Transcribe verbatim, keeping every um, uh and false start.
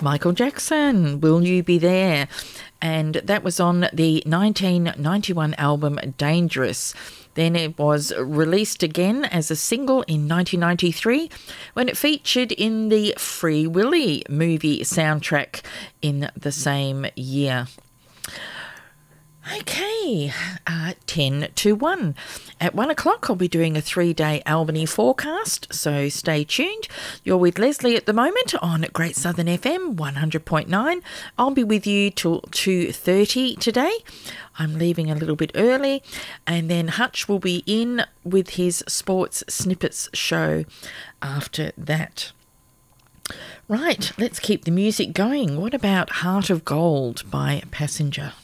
Michael Jackson, Will You Be There? And that was on the nineteen ninety-one album Dangerous. Then it was released again as a single in nineteen ninety-three when it featured in the Free Willy movie soundtrack in the same year. Okay, uh, ten to one. At one o'clock, I'll be doing a three-day Albany forecast, so stay tuned. You're with Leslie at the moment on Great Southern F M one hundred point nine. I'll be with you till two thirty today. I'm leaving a little bit early, and then Hutch will be in with his Sports Snippets show after that. Right, let's keep the music going. What about Heart of Gold by Passenger?